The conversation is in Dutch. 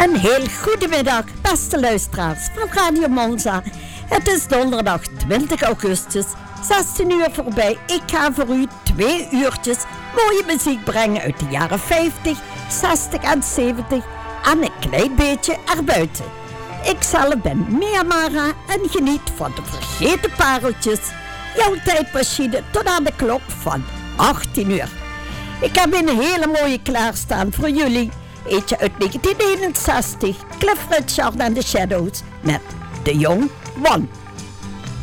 Een heel goedemiddag, beste luisteraars van Radio Monza. Het is donderdag 20 augustus, 16 uur voorbij. Ik ga voor u 2 uurtjes mooie muziek brengen uit de jaren 50, 60 en 70 en een klein beetje erbuiten. Ik zelf ben Mia en geniet van de vergeten pareltjes. Jouw tijdmachine tot aan de klok van 18 uur. Ik heb een hele mooie klaarstaan voor jullie. Eentje uit 1961, Cliff Richard and the Shadows met The Young One.